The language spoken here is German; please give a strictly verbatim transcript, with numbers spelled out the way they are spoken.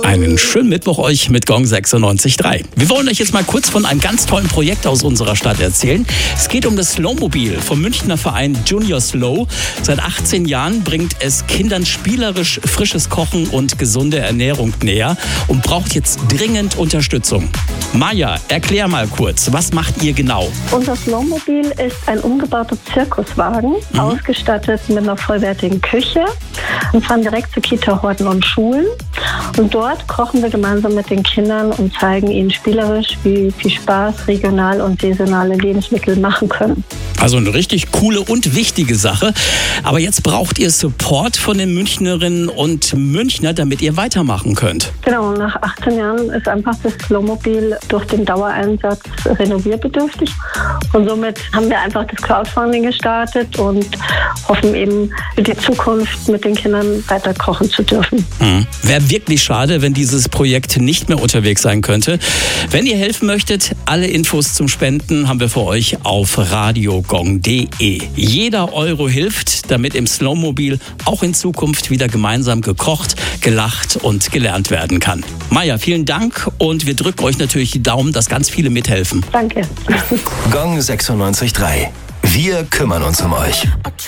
Einen schönen Mittwoch euch mit Gong sechsundneunzig Komma drei. Wir wollen euch jetzt mal kurz von einem ganz tollen Projekt aus unserer Stadt erzählen. Es geht um das Slowmobil vom Münchner Verein Junior Slow. Seit achtzehn Jahren bringt es Kindern spielerisch frisches Kochen und gesunde Ernährung näher und braucht jetzt dringend Unterstützung. Maja, erklär mal kurz, was macht ihr genau? Unser Slowmobil ist ein umgebauter Zirkuswagen, mhm. ausgestattet mit einer vollwertigen Küche. Wir fahren direkt zu Kita, Horten und Schulen. Und dort kochen wir gemeinsam mit den Kindern und zeigen ihnen spielerisch, wie viel Spaß regional und saisonale Lebensmittel machen können. Also eine richtig coole und wichtige Sache. Aber jetzt braucht ihr Support von den Münchnerinnen und Münchner, damit ihr weitermachen könnt. Genau, nach achtzehn Jahren ist einfach das Slowmobil durch den Dauereinsatz renovierbedürftig. Und somit haben wir einfach das Crowdfunding gestartet und hoffen eben für die Zukunft mit den Kindern weiter kochen zu dürfen. Mhm. Wäre wirklich schade, wenn dieses Projekt nicht mehr unterwegs sein könnte. Wenn ihr helfen möchtet, alle Infos zum Spenden haben wir für euch auf radio gong punkt de. Jeder Euro hilft, damit im Slowmobil auch in Zukunft wieder gemeinsam gekocht, gelacht und gelernt werden kann. Maja, vielen Dank und wir drücken euch natürlich die Daumen, dass ganz viele mithelfen. Danke. Gong sechsundneunzig Komma drei. Wir kümmern uns um euch.